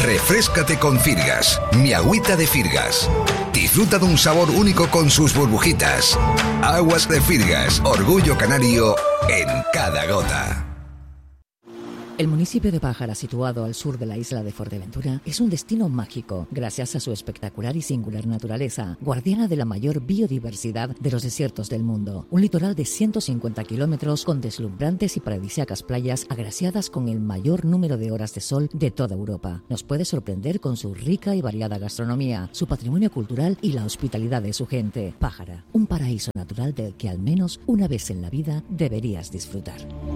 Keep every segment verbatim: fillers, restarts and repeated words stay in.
Refréscate con Firgas, mi agüita de Firgas. Disfruta de un sabor único con sus burbujitas. Aguas de Firgas, orgullo canario en cada gota. El municipio de Pájara, situado al sur de la isla de Fuerteventura, es un destino mágico gracias a su espectacular y singular naturaleza, guardiana de la mayor biodiversidad de los desiertos del mundo. Un litoral de ciento cincuenta kilómetros con deslumbrantes y paradisíacas playas agraciadas con el mayor número de horas de sol de toda Europa. Nos puede sorprender con su rica y variada gastronomía, su patrimonio cultural y la hospitalidad de su gente. Pájara, un paraíso natural del que al menos una vez en la vida deberías disfrutar.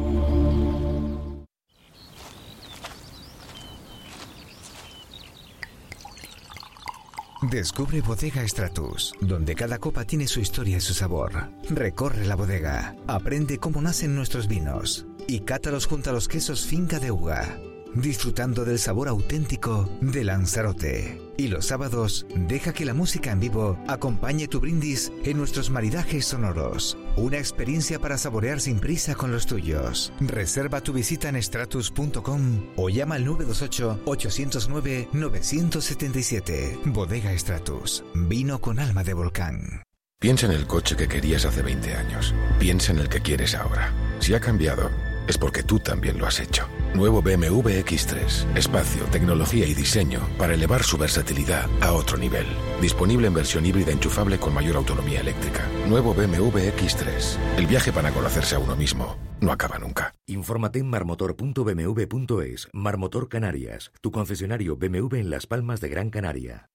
Descubre Bodega Stratus, donde cada copa tiene su historia y su sabor. Recorre la bodega, aprende cómo nacen nuestros vinos y cátalos junto a los quesos Finca de Uga, disfrutando del sabor auténtico de Lanzarote. Y los sábados, deja que la música en vivo acompañe tu brindis en nuestros maridajes sonoros. Una experiencia para saborear sin prisa con los tuyos. Reserva tu visita en stratus punto com o llama al nueve dos ocho, ocho cero nueve, nueve siete siete. Bodega Stratus, vino con alma de volcán. Piensa en el coche que querías hace veinte años. Piensa en el que quieres ahora. Si ha cambiado, es porque tú también lo has hecho. Nuevo B M W equis tres. Espacio, tecnología y diseño para elevar su versatilidad a otro nivel. Disponible en versión híbrida enchufable con mayor autonomía eléctrica. Nuevo B M W equis tres. El viaje para conocerse a uno mismo no acaba nunca. Infórmate en marmotor punto b m w punto es. Marmotor Canarias, tu concesionario B M W en Las Palmas de Gran Canaria.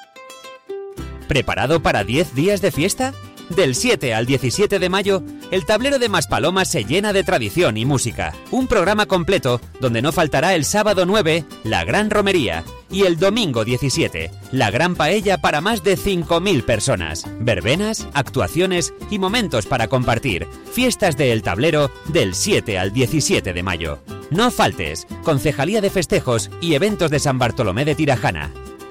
¿Preparado para diez días de fiesta? Del siete al diecisiete de mayo, el tablero de Maspalomas se llena de tradición y música. Un programa completo donde no faltará el sábado nueve, la Gran Romería, y el domingo diecisiete, la Gran Paella para más de cinco mil personas. Verbenas, actuaciones y momentos para compartir. Fiestas de El Tablero del siete al diecisiete de mayo. No faltes, Concejalía de Festejos y Eventos de San Bartolomé de Tirajana.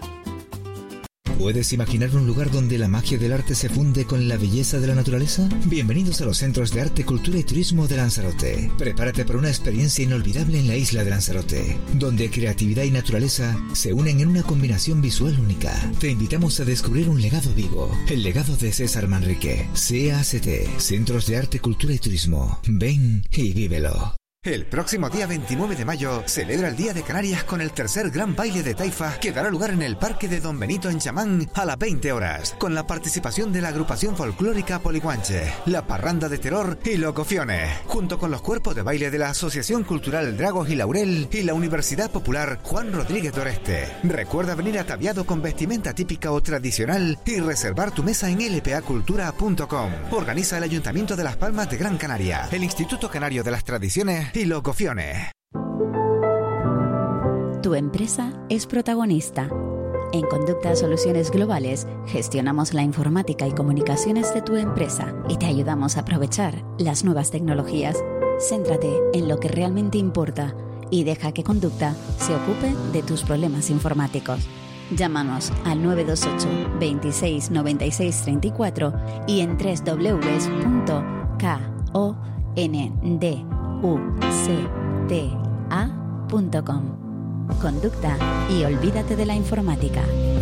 ¿Puedes imaginar un lugar donde la magia del arte se funde con la belleza de la naturaleza? Bienvenidos a los Centros de Arte, Cultura y Turismo de Lanzarote. Prepárate para una experiencia inolvidable en la isla de Lanzarote, donde creatividad y naturaleza se unen en una combinación visual única. Te invitamos a descubrir un legado vivo, el legado de César Manrique. C A C T, Centros de Arte, Cultura y Turismo. Ven y vívelo. El próximo día veintinueve de mayo celebra el Día de Canarias con el tercer gran baile de taifa que dará lugar en el Parque de Don Benito en Chamán a las veinte horas, con la participación de la agrupación folclórica Poliguanche, la Parranda de Terror y Locofione, junto con los cuerpos de baile de la Asociación Cultural Dragos y Laurel y la Universidad Popular Juan Rodríguez Doreste. Recuerda venir ataviado con vestimenta típica o tradicional y reservar tu mesa en l p a cultura punto com. Organiza el Ayuntamiento de Las Palmas de Gran Canaria, el Instituto Canario de las Tradiciones y Locofione. Tu empresa es protagonista. En Conducta Soluciones Globales gestionamos la informática y comunicaciones de tu empresa y te ayudamos a aprovechar las nuevas tecnologías. Céntrate en lo que realmente importa y deja que Conducta se ocupe de tus problemas informáticos. Llámanos al nueve dos ocho, veintiséis, noventa y seis, treinta y cuatro y en doble u doble u doble u punto conducta punto com. Conducta y olvídate de la informática.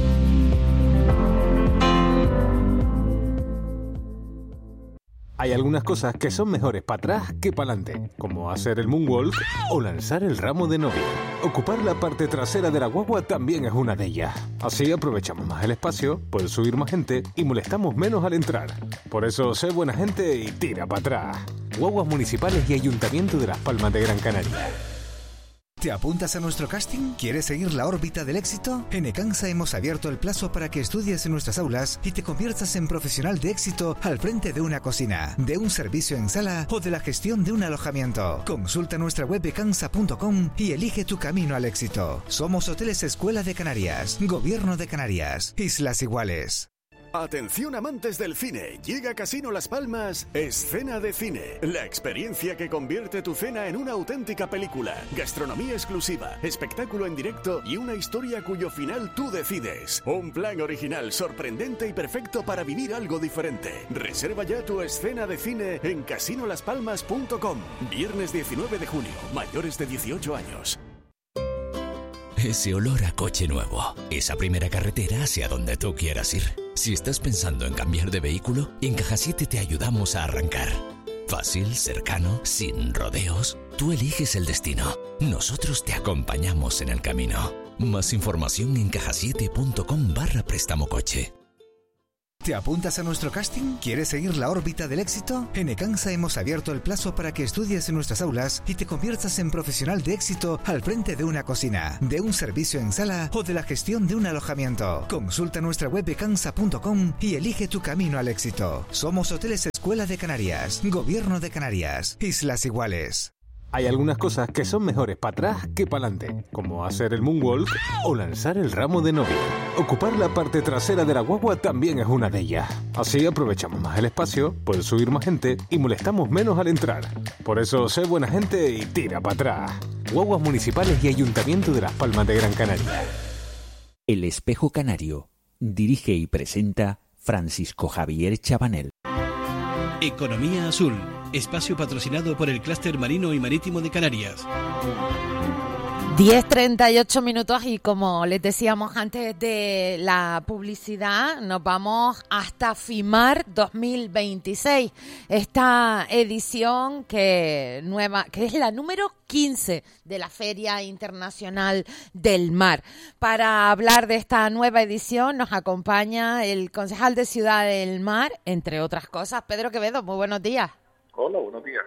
Hay algunas cosas que son mejores para atrás que para adelante, como hacer el moonwalk o lanzar el ramo de novia. Ocupar la parte trasera de la guagua también es una de ellas. Así aprovechamos más el espacio, puede subir más gente y molestamos menos al entrar. Por eso, sé buena gente y tira para atrás. Guaguas Municipales y Ayuntamiento de Las Palmas de Gran Canaria. ¿Te apuntas a nuestro casting? ¿Quieres seguir la órbita del éxito? En Ecansa hemos abierto el plazo para que estudies en nuestras aulas y te conviertas en profesional de éxito al frente de una cocina, de un servicio en sala o de la gestión de un alojamiento. Consulta nuestra web ecansa punto com y elige tu camino al éxito. Somos Hoteles Escuela de Canarias, Gobierno de Canarias, Islas Iguales. Atención amantes del cine, llega a Casino Las Palmas Escena de Cine, la experiencia que convierte tu cena en una auténtica película, gastronomía exclusiva, espectáculo en directo y una historia cuyo final tú decides. Un plan original, sorprendente y perfecto para vivir algo diferente. Reserva ya tu escena de cine en casino las palmas punto com. Viernes diecinueve de junio, mayores de dieciocho años. ese olor a coche nuevo, esa primera carretera hacia donde tú quieras ir. Si estás pensando en cambiar de vehículo, en Caja siete te ayudamos a arrancar. Fácil, cercano, sin rodeos. Tú eliges el destino. Nosotros te acompañamos en el camino. Más información en cajasiete.com barra préstamo coche. ¿Te apuntas a nuestro casting? ¿Quieres seguir la órbita del éxito? En Ecansa hemos abierto el plazo para que estudies en nuestras aulas y te conviertas en profesional de éxito al frente de una cocina, de un servicio en sala o de la gestión de un alojamiento. Consulta nuestra web ecansa punto com y elige tu camino al éxito. Somos Hoteles Escuela de Canarias, Gobierno de Canarias, Islas Iguales. Hay algunas cosas que son mejores para atrás que para adelante, como hacer el moonwalk o lanzar el ramo de novia. Ocupar la parte trasera de la guagua también es una de ellas. Así aprovechamos más el espacio, puede subir más gente y molestamos menos al entrar. Por eso, sé buena gente y tira para atrás. Guaguas municipales y Ayuntamiento de Las Palmas de Gran Canaria. El Espejo Canario. Dirige y presenta Francisco Javier Chabanel. Economía Azul, espacio patrocinado por el Clúster Marino y Marítimo de Canarias. diez treinta y ocho minutos y como les decíamos antes de la publicidad, nos vamos hasta FIMAR dos mil veintiséis, esta edición que nueva que es la número quince de la Feria Internacional del Mar. Para hablar de esta nueva edición nos acompaña el concejal de Ciudad del Mar, entre otras cosas, Pedro Quevedo. Muy buenos días. Hola, buenos días.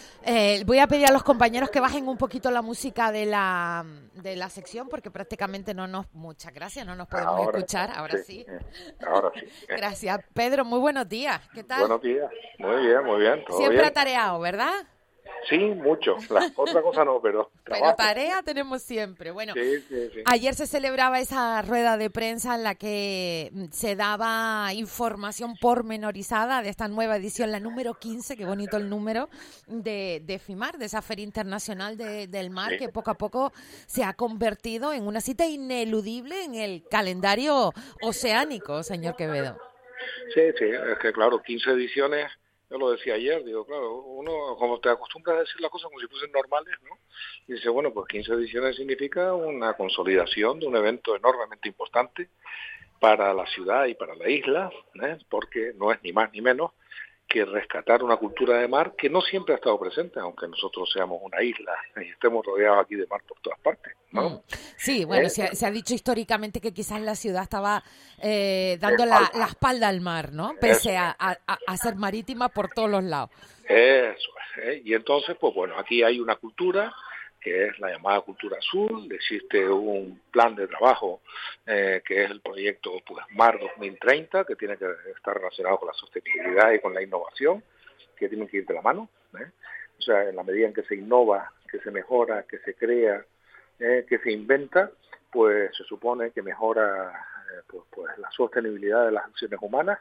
Eh, voy a pedir a los compañeros que bajen un poquito la música de la de la sección porque prácticamente no nos, muchas gracias, no nos podemos ahora, escuchar, ahora sí. sí. Ahora sí. Gracias. Pedro, muy buenos días, ¿qué tal? Buenos días, muy bien, muy bien. ¿Todo Siempre bien? Atareado, ¿verdad? Sí, mucho. La otra cosa no, pero trabajo. Pero tarea tenemos siempre. Bueno, sí, sí, sí. Ayer se celebraba esa rueda de prensa en la que se daba información pormenorizada de esta nueva edición, la número quince, qué bonito el número, de, de FIMAR, de esa Feria Internacional de, del Mar, sí. que poco a poco se ha convertido en una cita ineludible en el calendario oceánico, señor Quevedo. Sí, sí, es que claro, quince ediciones... Yo lo decía ayer, digo, claro, uno como te acostumbras a decir las cosas como si fuesen normales, ¿no? Y dice, bueno, pues quince ediciones significa una consolidación de un evento enormemente importante para la ciudad y para la isla, ¿eh? Porque no es ni más ni menos que rescatar una cultura de mar que no siempre ha estado presente, aunque nosotros seamos una isla y estemos rodeados aquí de mar por todas partes, ¿no? Sí, bueno, ¿Eh? se, ha, se ha dicho históricamente que quizás la ciudad estaba eh, dando la, la espalda al mar, ¿no? Pese a, a, a ser marítima por todos los lados. Eso es, ¿eh? Y entonces, pues bueno, aquí hay una cultura que es la llamada cultura azul. Existe un plan de trabajo eh, que es el proyecto pues, Mar dos mil treinta, que tiene que estar relacionado con la sostenibilidad y con la innovación, que tienen que ir de la mano, ¿eh? O sea, en la medida en que se innova, que se mejora, que se crea, eh, que se inventa, pues se supone que mejora eh, pues, pues la sostenibilidad de las acciones humanas,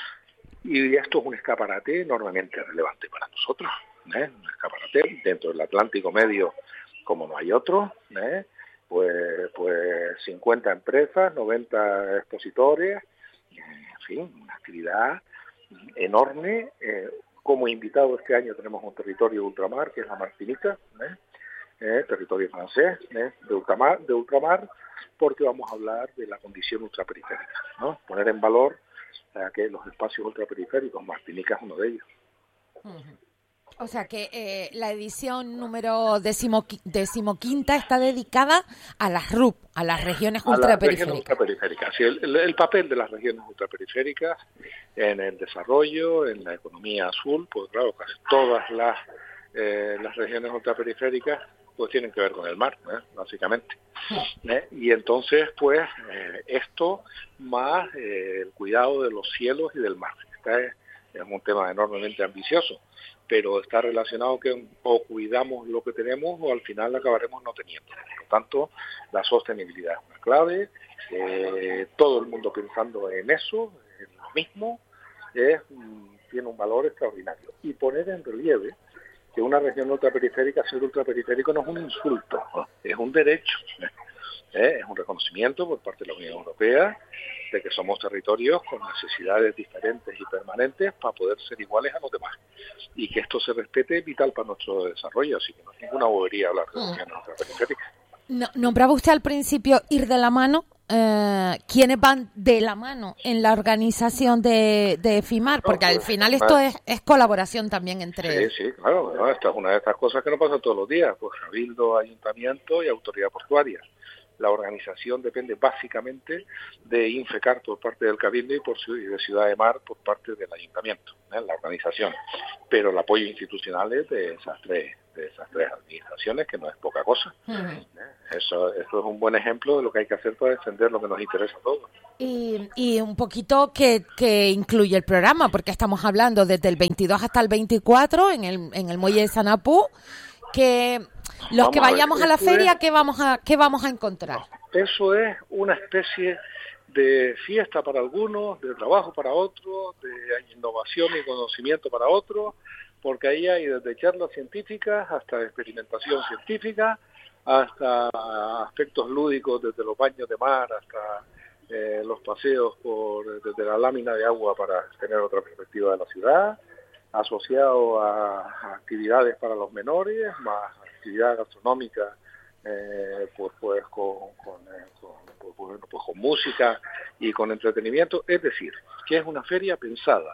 y esto es un escaparate enormemente relevante para nosotros, ¿eh? Un escaparate dentro del Atlántico Medio como no hay otro, ¿eh? pues pues cincuenta empresas, noventa expositores, en fin, una actividad enorme. Eh, como invitado este año tenemos un territorio de ultramar, que es la Martinica, ¿eh? Eh, territorio francés, ¿eh? de ultramar, de ultramar, porque vamos a hablar de la condición ultraperiférica, ¿no? Poner en valor eh, que los espacios ultraperiféricos, Martinica es uno de ellos. Uh-huh. O sea que eh, la edición número decimo, decimoquinta está dedicada a las R U P, a las regiones a ultraperiféricas. Las regiones ultraperiféricas. Sí, el, el, el papel de las regiones ultraperiféricas en el desarrollo, en la economía azul, pues claro, casi todas las, eh, las regiones ultraperiféricas pues tienen que ver con el mar, ¿eh? básicamente. ¿Eh? Y entonces, pues, eh, esto más eh, el cuidado de los cielos y del mar. Esta es, es un tema enormemente ambicioso, pero está relacionado que o cuidamos lo que tenemos o al final acabaremos no teniendo. Por lo tanto, la sostenibilidad es una clave, eh, todo el mundo pensando en eso, en lo mismo, es, tiene un valor extraordinario. Y poner en relieve que una región ultraperiférica, ser ultraperiférico no es un insulto, es un derecho, ¿eh? Es un reconocimiento por parte de la Unión Europea de que somos territorios con necesidades diferentes y permanentes para poder ser iguales a los demás. Y que esto se respete es vital para nuestro desarrollo, así que no es ninguna bobería hablar de regiones ultraperiféricas. No, nombraba usted al principio ir de la mano. Eh, ¿Quiénes van de la mano en la organización de, de FIMAR? Porque no, pues, al final esto es, es colaboración también entre... Sí, sí, claro. ¿no? Esta es una de estas cosas que no pasa todos los días. Pues Cabildo, Ayuntamiento y Autoridad Portuaria. La organización depende básicamente de Infecar por parte del Cabildo y por y de Ciudad de Mar por parte del Ayuntamiento, ¿eh? La organización. Pero el apoyo institucional es de esas tres, de esas tres administraciones, que no es poca cosa. Uh-huh. ¿eh? Eso, eso es un buen ejemplo de lo que hay que hacer para defender lo que nos interesa a todos. Y, y un poquito que, que incluye el programa, porque estamos hablando desde el veintidós hasta el veinticuatro en el, en el muelle de Sanapú, que... Los vamos que vayamos a, ver, a la feria, es, ¿qué vamos a qué vamos a encontrar? Eso es una especie de fiesta para algunos, de trabajo para otros, de innovación y conocimiento para otros, porque ahí hay desde charlas científicas hasta experimentación científica, hasta aspectos lúdicos desde los baños de mar hasta eh, los paseos por desde la lámina de agua para tener otra perspectiva de la ciudad, asociado a, a actividades para los menores, más actividad gastronómica, eh, pues, pues, con, con, eh, con, pues, pues, pues con música y con entretenimiento, es decir, que es una feria pensada.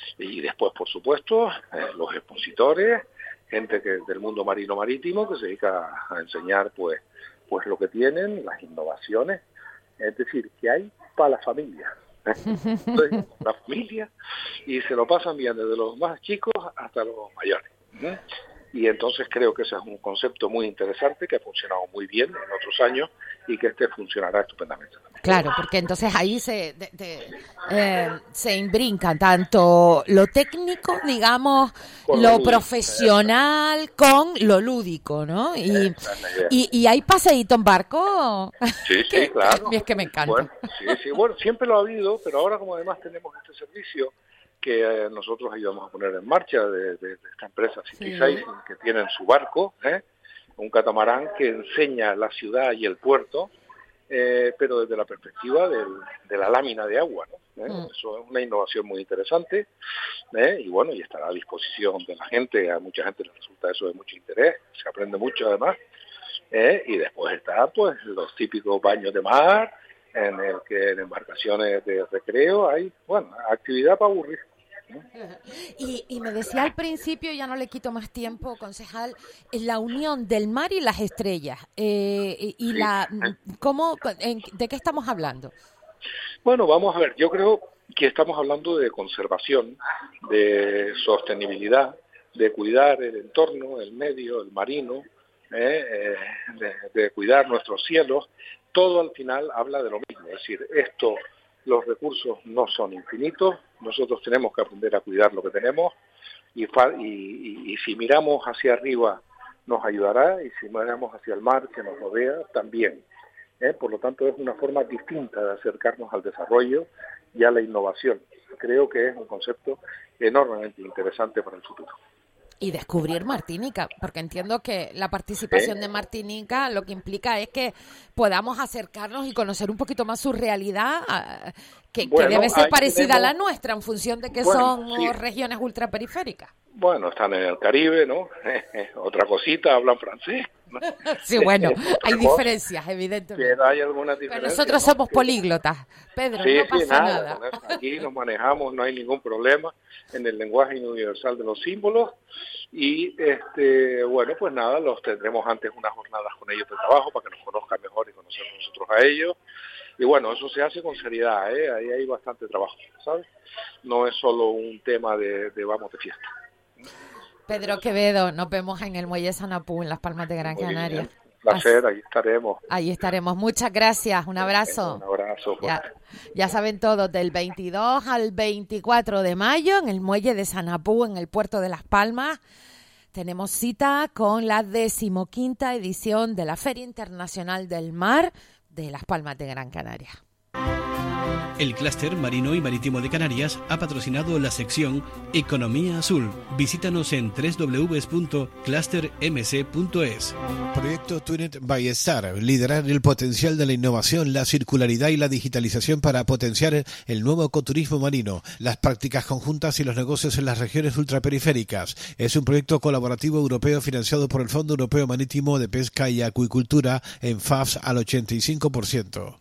Y después, por supuesto, eh, los expositores, gente que del mundo marino marítimo que se dedica a enseñar pues, pues lo que tienen, las innovaciones, es decir, que hay para la familia. Entonces, la familia, y se lo pasan bien desde los más chicos hasta los mayores. ¿eh? Y entonces creo que ese es un concepto muy interesante que ha funcionado muy bien en otros años y que este funcionará estupendamente también. Claro, porque entonces ahí se de, de, eh, se imbrinca tanto lo técnico, digamos, con lo, lo profesional eh, con lo lúdico, ¿no? Y, y, y hay paseíto en barco. Sí, sí, claro. Es que me encanta. Bueno, sí, sí, bueno, siempre lo ha habido, pero ahora como además tenemos este servicio que eh, nosotros ayudamos a poner en marcha de, de, de esta empresa City Sailing, sí. que tienen su barco, ¿eh? un catamarán que enseña la ciudad y el puerto, eh, pero desde la perspectiva del, de la lámina de agua, ¿no? ¿Eh? Mm. Eso es una innovación muy interesante, ¿eh? y bueno, y estará a disposición de la gente, a mucha gente les resulta eso de mucho interés, se aprende mucho además, ¿eh? y después está pues los típicos baños de mar, en el que en embarcaciones de recreo hay, bueno, actividad para aburrir. Y, y me decía al principio, ya no le quito más tiempo, concejal, la unión del mar y las estrellas. Eh, y sí. la ¿cómo, en, ¿De qué estamos hablando? Bueno, vamos a ver, yo creo que estamos hablando de conservación, de sostenibilidad, de cuidar el entorno, el medio, el marino, eh, eh, de, de cuidar nuestros cielos. Todo al final habla de lo mismo, es decir, esto, los recursos no son infinitos, nosotros tenemos que aprender a cuidar lo que tenemos y, y, y, y si miramos hacia arriba nos ayudará y si miramos hacia el mar que nos rodea también. ¿eh? Por lo tanto es una forma distinta de acercarnos al desarrollo y a la innovación. Creo que es un concepto enormemente interesante para el futuro. Y descubrir Martinica, porque entiendo que la participación ¿Eh? de Martinica lo que implica es que podamos acercarnos y conocer un poquito más su realidad, que, bueno, que debe ser parecida tenemos... a la nuestra en función de que bueno, son sí. regiones ultraperiféricas. Bueno, están en el Caribe, ¿no? Otra cosita, hablan francés. Sí, bueno, hay diferencias, evidentemente. Pero hay algunas diferencias. Pero nosotros somos políglotas, Pedro, sí, no pasa sí, nada. nada. Aquí nos manejamos, no hay ningún problema en el lenguaje universal de los símbolos y, este, bueno, pues nada, los tendremos antes unas jornadas con ellos de trabajo para que nos conozcan mejor y conocernos nosotros a ellos. Y bueno, eso se hace con seriedad, ¿eh? Ahí hay bastante trabajo, ¿sabes? No es solo un tema de, de vamos de fiesta. Pedro Quevedo, nos vemos en el muelle Sanapú, en Las Palmas de Gran Muy Canaria. Bien. Un placer, ahí estaremos. Ahí estaremos. Muchas gracias. Un abrazo. Un abrazo. Ya, ya saben todos, del veintidós al veinticuatro de mayo en el muelle de Sanapú, en el puerto de Las Palmas, tenemos cita con la decimoquinta edición de la Feria Internacional del Mar de Las Palmas de Gran Canaria. El Clúster Marino y Marítimo de Canarias ha patrocinado la sección Economía Azul. Visítanos en doble u doble u doble u punto cluster m c punto es. Proyecto Twinet by Star. Liderar el potencial de la innovación, la circularidad y la digitalización para potenciar el nuevo ecoturismo marino, las prácticas conjuntas y los negocios en las regiones ultraperiféricas. Es un proyecto colaborativo europeo financiado por el Fondo Europeo Marítimo de Pesca y Acuicultura en F A Fs al ochenta y cinco por ciento.